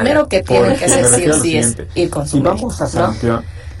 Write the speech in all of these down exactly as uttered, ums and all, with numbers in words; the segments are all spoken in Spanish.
primero que tienen que hacer sí o sí es ir con su Si médico, vamos a ¿no? sarampión,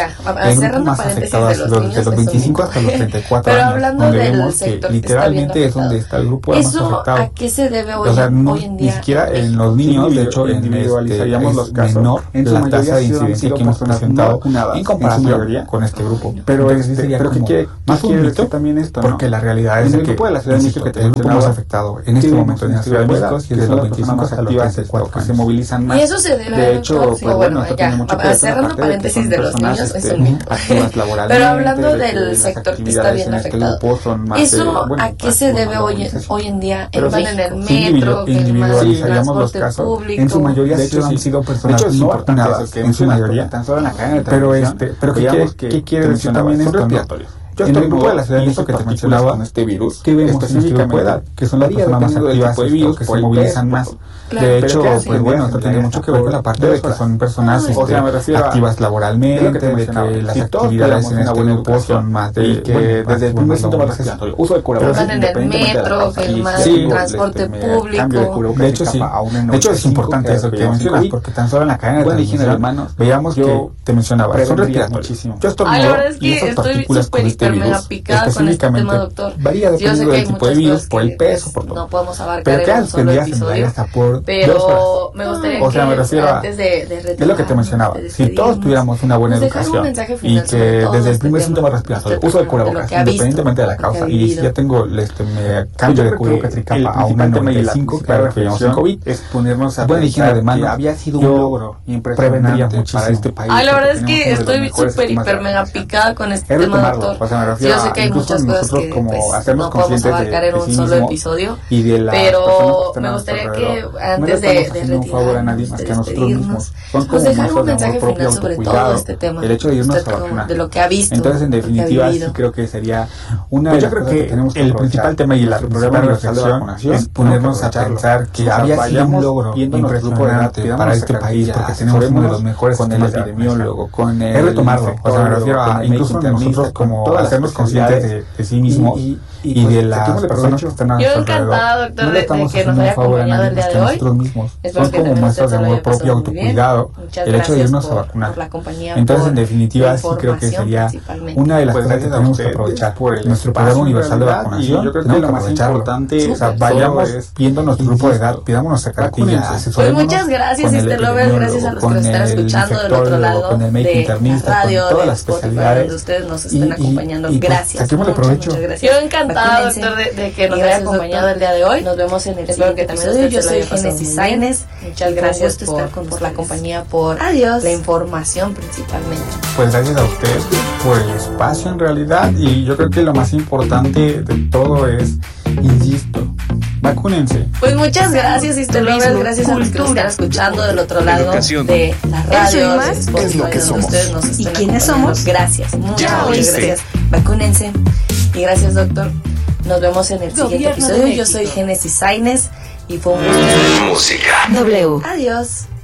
ya, el grupo cerrando más paréntesis afectado de es los los, niños, de los es veinticinco un hasta los treinta y cuatro Pero años, hablando donde del vemos sector que que está literalmente bien es donde está el grupo más ¿Eso afectado. a qué se debe hoy, O sea, no, hoy en día? ni siquiera en en los niños, de hecho, en individualizaríamos este, los es casos. menor En su la mayoría tasa de sí han incidencia sido que hemos personas presentado no vacunadas, en en su comparación mayoría. con este grupo. Pero, Entonces, sí este, sería pero ¿qué como quiere, más qué un quiere mito, decir también esto, porque ¿no? la realidad En es el de que, grupo de la Ciudad de México que te el grupo más mencionaba, afectado en este sí, momento en la Ciudad de México que es de son los las veinticinco personas hasta los activas, treinta y cuatro que años. se movilizan más. Y eso se debe De hecho, pues bueno, bueno, esto ya, tiene mucho que ver con la cerrando parte de que paréntesis son de los personas, niños, es este, un mito. activas laboralmente. Pero hablando de que del las sector que está actividades bien en este afectado, grupo son más, ¿eso eh, bueno, a qué más se por la debe hoy, movilización. hoy en día? Pero ¿Van sí, en el sí, metro, que el individualizaríamos los transporte casos. público? En su mayoría De sí hecho, han sí. sido De personas hecho, es no importante vacunadas, eso, que en su mencionas, mayoría. porque tan solo en la cadena de Pero televisión, este, pero ¿qué veíamos quiere, que ¿qué quiere te decir mencionaba, también son esto? ¿no? respiratorios. Yo En el estornudo grupo de la Ciudad de y México eso que te partículas mencionaba, con este virus, ¿qué vemos en este grupo de específicamente edad? Que son las varía personas más dependiendo del activas tipo de estos, virus, que por se el movilizan peso, más. por- Claro. De hecho, Pero ¿qué pues bueno, esto tiene mucho que ver con la parte de que son personas O sea, me refiero a- activas laboralmente, es lo que te de mencionaba. que las Si todos actividades tuviéramos en una este buena grupo educación son más de... y que bueno, desde el primer síntoma más respiratorio, uso de cubrebocas, Van en el independientemente de la metro, causa, el y más- si el digo, transporte este, me- público. cambio de cubrebocas De hecho, sí. capa a un De hecho, es importante eso que llevamos mencionas, COVID. porque tan solo en la cadena de Buena higiene de transmisión manos, veíamos yo que te mencionaba, son prevendría respiratorios. muchísimo. Yo estornudo Ay, la verdad es y que esas estoy partículas súper, con este hiper, mega virus picada con este específicamente tema, doctor. varía Yo sé dependiendo que del hay tipo de muchas virus, cosas por el que, peso, pues, por todo. no podemos abarcar Pero en quedan un solo suspendidas en el aire episodio, hasta por dos pero horas. me gustaría O sea, me que refiero a- antes de, de Es lo que te retirarnos, mencionaba. de Si todos despedirnos, tuviéramos una buena nos dejar un educación mensaje y final que sobre todo desde el este primer tema, síntoma respiratorio, este uso de tema, de lo cubrebocas, que ha visto, independientemente de la lo que causa, ha y si vivido. ya tengo este, me Yo cambio de creo que cubrebocas el capa a un principal tema y la noventa y cinco, principal claro que llevamos en reflexión COVID, es ponernos a buena higiene de pensar manos. que había sido Yo un logro prevendría impresionante muchísimo. para este país. Ay, la porque verdad es tenemos que uno de los estoy mejores súper, sistemas de hiper, mega vacunación. picada con este Es tema, retomarlo, doctor. o sea, me Sí, refiero yo sé a que hay incluso muchas cosas nosotros que como pues, hacernos no podemos conscientes de- abarcar en de un sí solo mismo episodio, y de las pero personas que están me a gustaría nuestro que alrededor. No antes le de, estamos de haciendo un favor a nadie retirarnos, más de que a nosotros mismos. despedirnos, Son como pues dejar un muestras de mensaje amor propio, final sobre todo autocuidado, este tema. el hecho de irnos Usted a como vacunar. de lo que ha visto, Entonces, en lo que ha definitiva, sí vivido. creo que sería una Pues de yo las creo cosas que que tenemos que el aprovechar. principal tema y la Nuestro principal programa universal de reflexión vacunación es ponernos a aprovecharlo. pensar que O sea, había sido un vayamos logro viendo nuestro grupo de edad, impresionante pidamos para nuestra este país, cartilla, porque tenemos uno de los asesorémonos mejores con el sistemas de epidemiólogo, con el Es retomarlo, o sea, me infectólogo, refiero con a el incluso médico nosotros internista, con como todas las hacernos conscientes de, de sí mismos y, y, y, pues, de las saquémosle personas provecho. que están a Yo nuestro encantada, alrededor. doctor, No le de, de estamos que nos haciendo haya un favor a acompañado nadie el día más de que a hoy. nosotros mismos. Espero Son que como también muestras usted de se lo amor haya propio, pasado muy bien. autocuidado, Muchas el hecho de gracias irnos a por- vacunar. por la compañía, Entonces, en por definitiva, la sí creo que información sería principalmente. una de las Pues cosas que gracias a tenemos que usted aprovechar. por el Nuestro espacio, programa en universal de realidad, vacunación, y yo creo que tenemos lo que más aprovecharlo. importante, O sea, solo vayamos es, viendo nuestro grupo de edad, insisto, pidamos nuestra cartilla, vacúnense. Pues asesorémonos muchas gracias, con el Sister Lovers, gracias a los que epidemiólogo, nos están con el escuchando del otro infectólogo, lado con el médico de internista, la radio, con todas de las Spotify, especialidades. donde ustedes nos Y- están y- acompañando. y, pues, Gracias. saquémosle Muchas, provecho. muchas gracias. Yo encantada, Vacúnense. doctor, de, de que nos Gracias, hayas acompañado doctor. el día de hoy. Nos vemos en el Espero siguiente que también episodio. usted Yo se lo soy haya pasado Genesis muy bien. Sainz. Muchas Y gracias fue un gusto por, estar con por la ustedes. compañía, por Adiós. la información principalmente. Pues gracias a usted por el espacio en realidad, y yo creo que lo más importante de todo es, insisto, vacúnense. Pues muchas gracias, Sister Lovers. Gracias a los que nos están escuchando del otro lado Educación. de la radio. Eso y más de Spotify, es lo que donde somos. ustedes nos ¿Y estén quiénes acompañando. somos? Gracias. Muchas, Ya muchas oíste. gracias. Vacúnense. Y gracias, doctor. Nos vemos en el siguiente Gobierno de episodio. Yo México. soy Genesis Sainz y fue un gusto. Música. W. Adiós.